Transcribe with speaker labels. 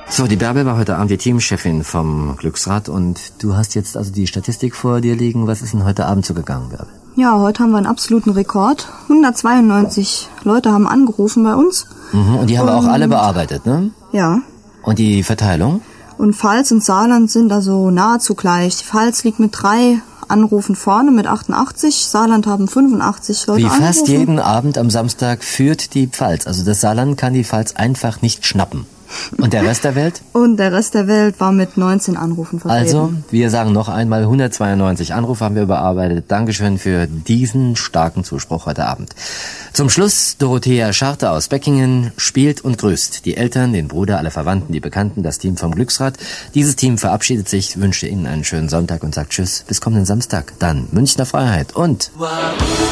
Speaker 1: So, die Bärbel war heute Abend die Teamchefin vom Glücksrad und du hast jetzt also die Statistik vor dir liegen. Was ist denn heute Abend so gegangen, Bärbel?
Speaker 2: Ja, heute haben wir einen absoluten Rekord. 192 Leute haben angerufen bei uns.
Speaker 1: Und die haben wir auch alle bearbeitet, ne?
Speaker 2: Ja.
Speaker 1: Und die Verteilung?
Speaker 2: Und Pfalz und Saarland sind also nahezu gleich. Die Pfalz liegt mit 3 Anrufen vorne mit 88. Saarland haben 85 Leute angerufen.
Speaker 1: Wie fast jeden Abend am Samstag führt die Pfalz. Also das Saarland kann die Pfalz einfach nicht schnappen. Und der Rest der Welt?
Speaker 2: Und der Rest der Welt war mit 19 Anrufen vertreten.
Speaker 1: Also, wir sagen noch einmal, 192 Anrufe haben wir bearbeitet. Dankeschön für diesen starken Zuspruch heute Abend. Zum Schluss, Dorothea Scharte aus Beckingen spielt und grüßt die Eltern, den Bruder, alle Verwandten, die Bekannten, das Team vom Glücksrad. Dieses Team verabschiedet sich, wünscht Ihnen einen schönen Sonntag und sagt Tschüss, bis kommenden Samstag. Dann Münchner Freiheit und...